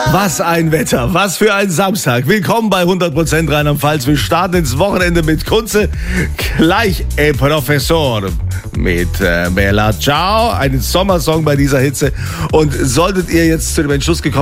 Was ein Wetter, was für ein Samstag. Willkommen bei 100% Rheinland-Pfalz. Wir starten ins Wochenende mit Kunze. Gleich Professor mit Bella Ciao. Ein Sommersong bei dieser Hitze. Und solltet ihr jetzt zu dem Entschluss gekommen